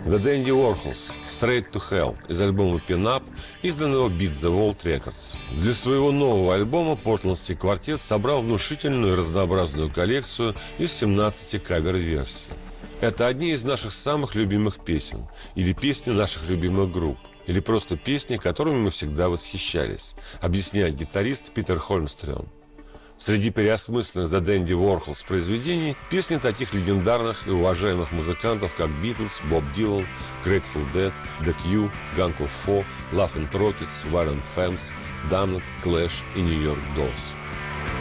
The Dandy Warhols «Straight to Hell» из альбома «Pin Up», изданного Beat the World Records. Для своего нового альбома портландский квартет собрал внушительную и разнообразную коллекцию из 17 кавер-версий. Это одни из наших самых любимых песен, или песни наших любимых групп, или просто песни, которыми мы всегда восхищались, объясняет гитарист Питер Хольмстрём. Среди переосмысленных The Dandy Warhols произведений песни таких легендарных и уважаемых музыкантов, как Beatles, Боб Дилан, Grateful Dead, The Cure, Gang of Four, Love and Rockets, Violent Femmes, Damned, Clash и New York Dolls.